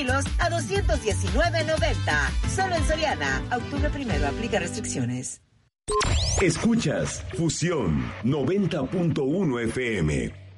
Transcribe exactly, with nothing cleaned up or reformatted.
kilos a doscientos diecinueve noventa. Solo en Soriana. Octubre primero. Aplica restricciones. Escuchas Fusión noventa punto uno F M.